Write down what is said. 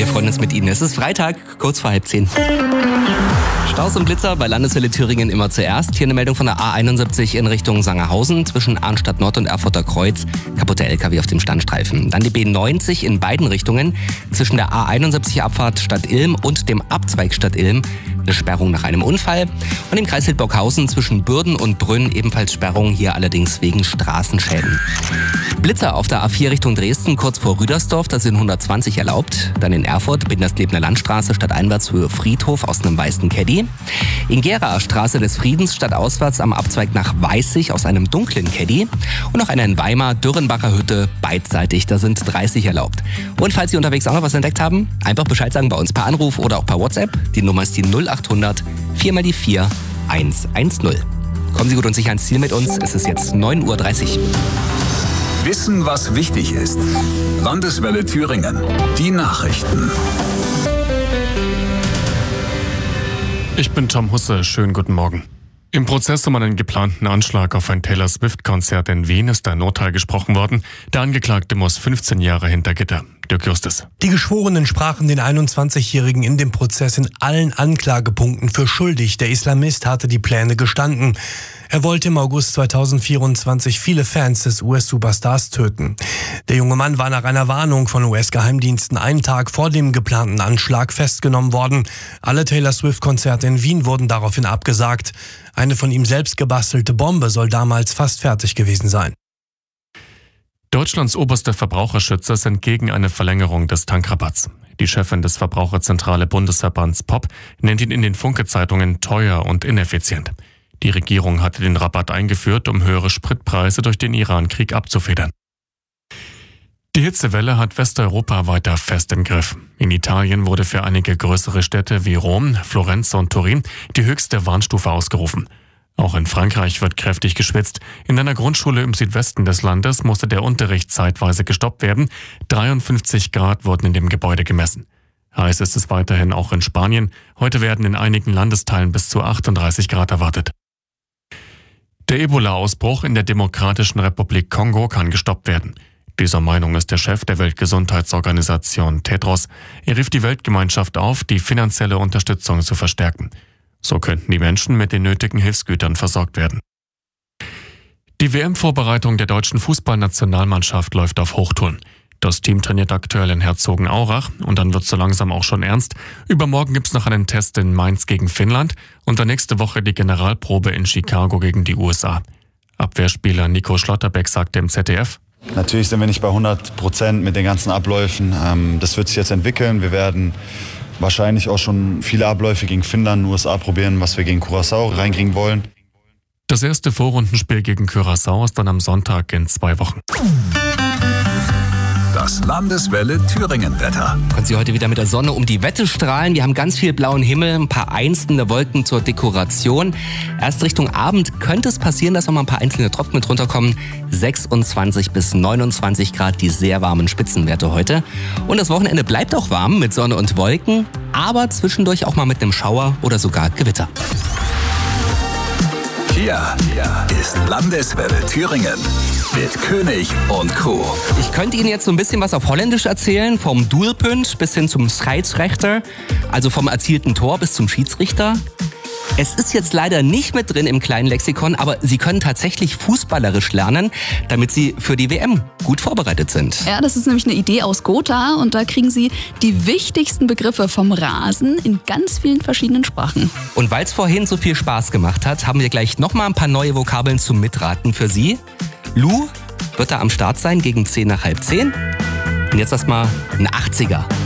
Wir freuen uns mit Ihnen. Es ist Freitag, kurz vor 9:30. Staus und Blitzer bei Landeswelle Thüringen immer zuerst. Hier eine Meldung von der A71 in Richtung Sangerhausen zwischen Arnstadt Nord und Erfurter Kreuz. Kaputter LKW auf dem Standstreifen. Dann die B90 in beiden Richtungen zwischen der A71 Abfahrt Stadt Ilm und dem Abzweig Stadt Ilm. Eine Sperrung nach einem Unfall. Und im Kreis Hildburghausen zwischen Bürden und Brünn ebenfalls Sperrung, hier allerdings wegen Straßenschäden. Blitzer auf der A4 Richtung Dresden, kurz vor Rüdersdorf, da sind 120 erlaubt. Dann in Erfurt, Binderslebner Landstraße, stadteinwärtshöhe Friedhof aus einem weißen Caddy. In Gera, Straße des Friedens, stadtauswärts am Abzweig nach Weißig aus einem dunklen Caddy. Und noch einer in Weimar, Dürrenbacher Hütte, beidseitig, da sind 30 erlaubt. Und falls Sie unterwegs auch noch was entdeckt haben, einfach Bescheid sagen bei uns per Anruf oder auch per WhatsApp. Die Nummer ist die 0800 4x4 110. Kommen Sie gut und sicher ans Ziel mit uns. Es ist jetzt 9:30 Uhr. Wissen, was wichtig ist. Landeswelle Thüringen. Die Nachrichten. Ich bin Tom Husse. Schönen guten Morgen. Im Prozess um einen geplanten Anschlag auf ein Taylor Swift-Konzert in Wien ist ein Urteil gesprochen worden. Der Angeklagte muss 15 Jahre hinter Gitter. Dirk Justus. Die Geschworenen sprachen den 21-Jährigen in dem Prozess in allen Anklagepunkten für schuldig. Der Islamist hatte die Pläne gestanden. Er wollte im August 2024 viele Fans des US-Superstars töten. Der junge Mann war nach einer Warnung von US-Geheimdiensten einen Tag vor dem geplanten Anschlag festgenommen worden. Alle Taylor Swift-Konzerte in Wien wurden daraufhin abgesagt. Eine von ihm selbst gebastelte Bombe soll damals fast fertig gewesen sein. Deutschlands oberster Verbraucherschützer sind gegen eine Verlängerung des Tankrabatts. Die Chefin des Verbraucherzentrale Bundesverbands POP nennt ihn in den Funke-Zeitungen teuer und ineffizient. Die Regierung hatte den Rabatt eingeführt, um höhere Spritpreise durch den Iran-Krieg abzufedern. Die Hitzewelle hat Westeuropa weiter fest im Griff. In Italien wurde für einige größere Städte wie Rom, Florenz und Turin die höchste Warnstufe ausgerufen. Auch in Frankreich wird kräftig geschwitzt. In einer Grundschule im Südwesten des Landes musste der Unterricht zeitweise gestoppt werden. 53 Grad wurden in dem Gebäude gemessen. Heiß ist es weiterhin auch in Spanien. Heute werden in einigen Landesteilen bis zu 38 Grad erwartet. Der Ebola-Ausbruch in der Demokratischen Republik Kongo kann gestoppt werden. Dieser Meinung ist der Chef der Weltgesundheitsorganisation Tedros. Er rief die Weltgemeinschaft auf, die finanzielle Unterstützung zu verstärken. So könnten die Menschen mit den nötigen Hilfsgütern versorgt werden. Die WM-Vorbereitung der deutschen Fußballnationalmannschaft läuft auf Hochtouren. Das Team trainiert aktuell in Herzogenaurach und dann wird so langsam auch schon ernst. Übermorgen gibt's noch einen Test in Mainz gegen Finnland und dann nächste Woche die Generalprobe in Chicago gegen die USA. Abwehrspieler Nico Schlotterbeck sagte im ZDF: Natürlich sind wir nicht bei 100% mit den ganzen Abläufen. Das wird sich jetzt entwickeln. Wir werden wahrscheinlich auch schon viele Abläufe gegen Finnland, USA probieren, was wir gegen Curaçao reinkriegen wollen. Das erste Vorrundenspiel gegen Curaçao ist dann am Sonntag in 2 Wochen. Das Landeswelle Thüringen-Wetter. Können Sie heute wieder mit der Sonne um die Wette strahlen. Wir haben ganz viel blauen Himmel, ein paar einzelne Wolken zur Dekoration. Erst Richtung Abend könnte es passieren, dass noch mal ein paar einzelne Tropfen mit runterkommen. 26 bis 29 Grad, die sehr warmen Spitzenwerte heute. Und das Wochenende bleibt auch warm mit Sonne und Wolken, aber zwischendurch auch mal mit einem Schauer oder sogar Gewitter. Hier ist Landeswelle Thüringen mit König und Co. Ich könnte Ihnen jetzt so ein bisschen was auf Holländisch erzählen, vom Doelpunt bis hin zum Scheidsrechter, also vom erzielten Tor bis zum Schiedsrichter. Es ist jetzt leider nicht mit drin im kleinen Lexikon, aber Sie können tatsächlich fußballerisch lernen, damit Sie für die WM gut vorbereitet sind. Ja, das ist nämlich eine Idee aus Gotha und da kriegen Sie die wichtigsten Begriffe vom Rasen in ganz vielen verschiedenen Sprachen. Und weil es vorhin so viel Spaß gemacht hat, haben wir gleich nochmal ein paar neue Vokabeln zum Mitraten für Sie. Lou wird da am Start sein gegen 10 nach halb 10. Und jetzt erstmal ein 80er.